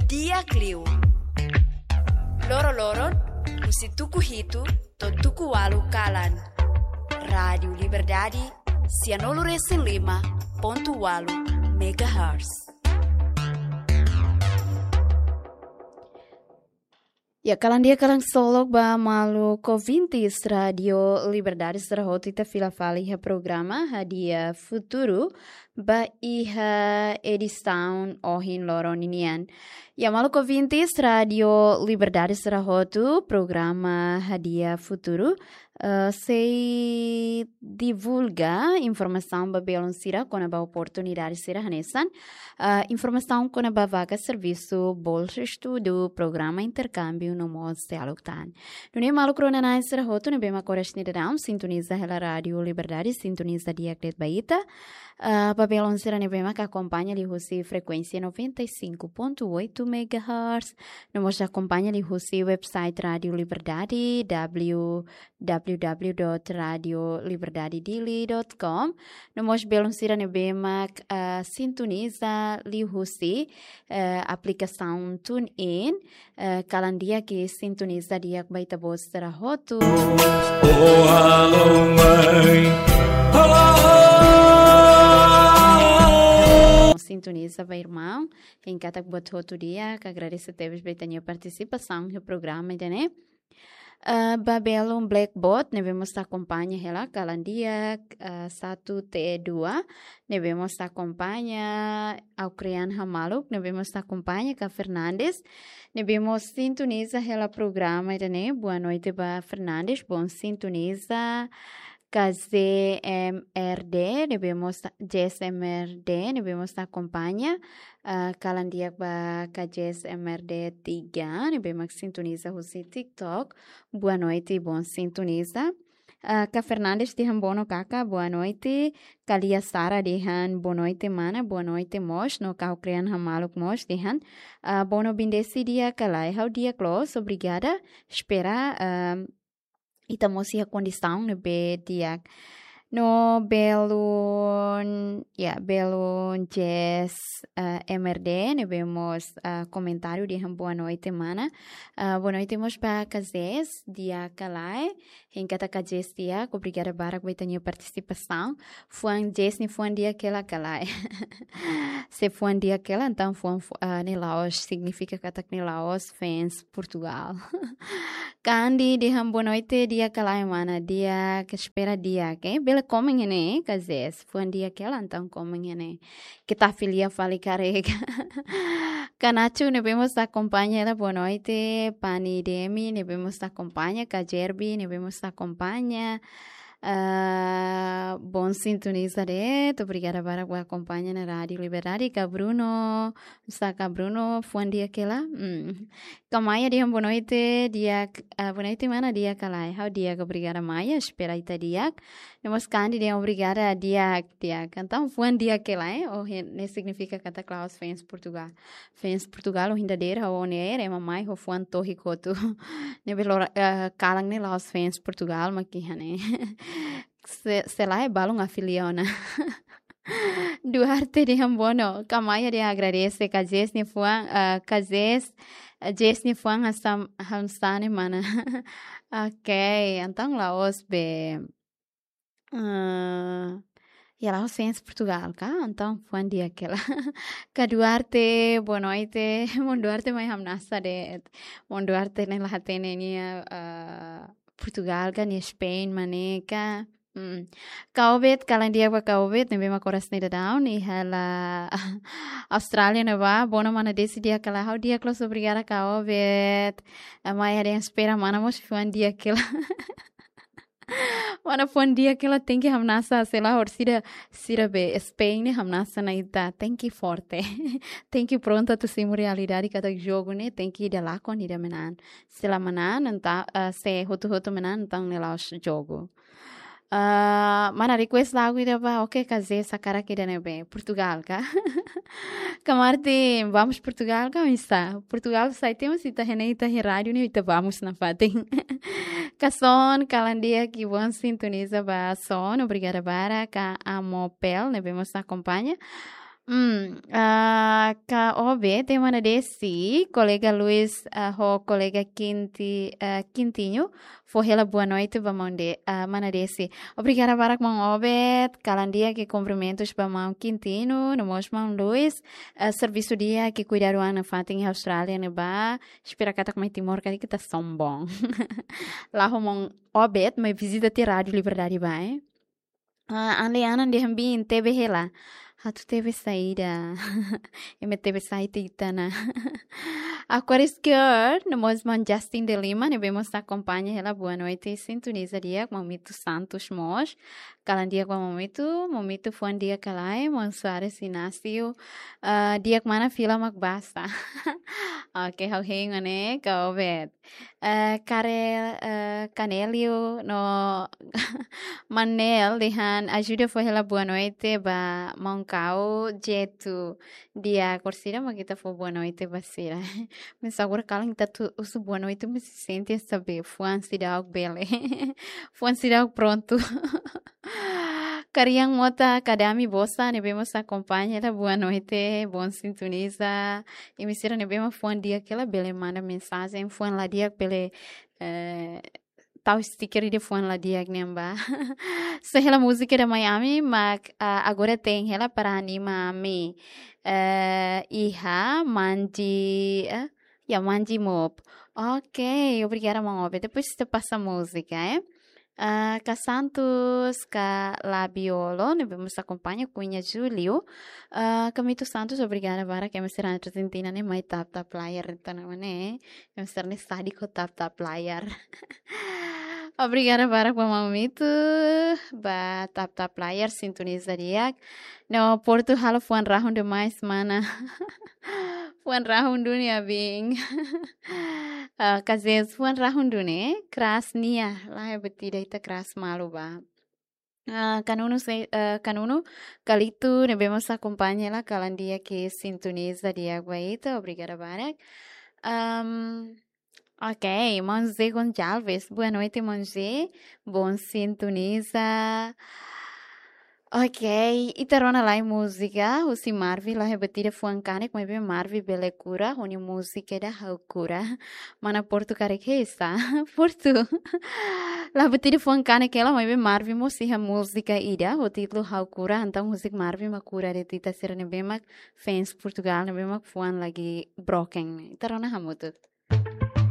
Dia Clio. Loro-loro, musi tuku hitu, to tuku walu kalan. Rádio Liberdade, 105.8 MHz. Ya, kalang dia kalang solok ba malu Covintis Radio Liberdade serahoti ta fila fali ha programa Hadia Futuro ba iha edição ohin loroninian. Ya, malu Covintis Radio Liberdade serahotu programa Hadia Futuro se divulga informação ba belon sira kona ba oportunidade sira hanesan informação kona ba vaga serviço bolsa estudo programa intercâmbio no modo de aloctan. Nune malu krona na sira hotu ne bema koras ni dadam sintoniza hela Radio Liberdade sintoniza diaklet baita Babelon sira ne bema que acompanha ali Russi frequência 95.8 MHz. Nos acompanha ali Russi website Radio Liberdade www.radioliberdadedili.com. Nos belon sira ne bema sintoniza ali Russi aplicação TuneIn calandia que sintoniza dia baita voz sira hotu. Oh, hello, mãe. Sintoniza vai irmão, em cada botou todo dia, que agradeço a teves a participação no programa, né? Babelon Blackbot, devemos acompanhar ela, calandia, 1T2, devemos acompanhar ao Crian Hamaluk, devemos acompanhar com Fernandes, devemos sintonizar ela programa, né? Boa noite, ba Fernandes, bom sintoniza. KZMRD, devemos GSMRD, devemos acompanhar calandia ba KZMRD 3, devemos sintonizar o TikTok. Boa noite e bom sintoniza. Ka Fernandes dihan bono kaka, boa noite. Kalia Sara dihan boa noite mana, boa noite mos, no kau krian hamaluk mos dihan. Bono bindesi dia kalai, how dia close, obrigada. Espera estamos a condição no dia no belon jazz MRD ne vemos comentário de boa noite mana boa noite mos para Kazes dia calai em cada Kazes dia obrigada para que tenha participação foi jazz ni foi dia que ela calai se foi dia aquela então foi ne Laos significa que ne Laos fans Portugal Kandi de boa noite dia calai mana dia que espera dia que comem né, Kazes, foi um dia que ela então comem né, que tá filia fali carrega. Canacho, ne vemos acompanha ela, boa noite, Pani Demi, ne vemos acompanha, Kajerbi, ne vemos acompanha, bom sintonizare, obrigada para que acompanha na Rádio Liberdade, Bruno, saca Bruno, foi um dia que ela, Kamaya dia boa noite, boa noite mana dia kalai, how dia obrigada Maya, espera ita dia, nós kandi dia obrigada dia, então foi um dia que ela ou ne significa kata Klaus fans Portugal o hindadeira ou ne era mamai ou foi torre coto, ne belo kalang ne Laos fans Portugal makihane, se lá é balão afiliona. Duarte de Hambono, Kamaya de agradece, Kazes ni fuan, Kazes, Jess ni fuan hamsane mana. Ok, então Laos be, e Laos fez Portugal, cá, então foi um dia aquela. Duarte, boa noite, Mon Duarte mai hamnasa de, Mon Duarte nem lá tem nem Portugal, cá nem Espanha, maneca. Kauvet, kalandia ba kauvet, nebe ma koras ni down ni hala Australia na ba, bona mana desse dia kala how dia close obrigada kauvet. Mai ada yang espera mana mos fuan dia kela. Mana fuan dia kela tem que hamnasa sela or sira be Spain ne hamnasa na ita tem que forte. Tem que pronta tu simu realidade kata jogo ne tem que ida lá con ida menan. Sela menan enta se hotu menan tang ne laos jogo. Mana request lagu ida ba ok kaze sakara kida nebe Portugal ka Kamarte vamos Portugal ka está Portugal sai temos ita reneita rádio ne ita vamos na fatem Kason calandia que bom sintoniza ba son obrigada para ka amopel ne vemos acompanha Ka Obe tem mana desse, colega Luiz, ho colega Quintinho, foi ela boa noite, mana desse. Obrigada para mão Obe, calandia que cumprimentos para mão Quintino, no mão Luiz, serviço dia que cuidaram na fatin em Austrália, ne ba, espera kata como Timor, que tá tão bom. Lá ho mão Obe, mas visita te rádio Liberdade vai. Anleana de Hambin, teve hela. Tu teve saída. Eu me teve saída itana. Aquaris Girl, no Mosman Justin de Lima, ne vemos acompanha ela boa noite, sintoniza dia com Momito Santos Mos, calandia com Momito foi um dia calai, Monsuares Inácio, dia que mana fila magbasta. Ok, hau hinga ne, kau bet. Canelio no Manel dengan ajuda foi ela boa noite ba Moncau jetu dia corsira mas kita foi boa noite basira. Mas agora kalang kita tu usu boa noite mas se sente saber fuan sidau bele. Fuan sidau pronto. Kariang mota kadami bosa ne vemos acompanha ela boa noite, bom sintoniza. E me sira ne vemos fuan dia que ela bele manda mensagem fuan lá dia bele tal sticker de fone lá de Agnemba. Se ela música da Miami, mas agora tem ela para animar me. Iha Manji, Manji Mob. Ok, obrigada, Mob. Depois você passa a música, Ka Santos, ka Labiolo, ne vamos acompanhar Cunha Julio. Camito Santos, obrigada para que me será na Argentina, ne mai tap player, então não é? Me será nesse com tap player. Obrigada para o mamito, ba tap player sintonizaria. No Portugal foi rahun demais mana. Foi rahun dunia bing. Kazes foi rahun dunia, krasnia. Lá é betida ita kras malu ba. Canuno, Calito, ne vemos acompanha lá, calandia que sintoniza dia guaita, obrigada para. Ok, Monze Gonçalves. Boa noite, Monze. Bom sintoniza. Ok, itarona lá em música, o si Marvi lá rebatida fuancane, como é Marvi belecura, onde música da cura. Mana Porto carequesta, Porto. Lá batida fuancane que ela, mas bem Marvi musica música ida, o título cura, então música Marvi macura de tita ser nebema fans Portugal, nebema fuan lagi broken. Itarona hamuto.